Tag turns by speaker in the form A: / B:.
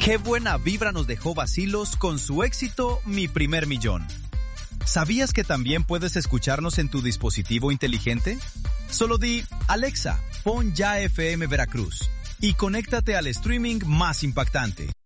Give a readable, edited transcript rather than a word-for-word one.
A: qué buena vibra nos dejó Bacilos con su éxito Mi Primer Millón. ¿Sabías que también puedes escucharnos en tu dispositivo inteligente? Solo di, Alexa, pon ya FM Veracruz y conéctate al streaming más impactante.